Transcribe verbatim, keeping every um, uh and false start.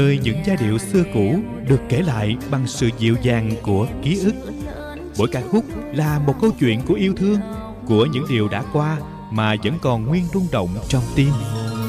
Nơi những giai điệu xưa cũ được kể lại bằng sự dịu dàng của ký ức. Mỗi ca khúc là một câu chuyện của yêu thương, của những điều đã qua mà vẫn còn nguyên rung động trong tim.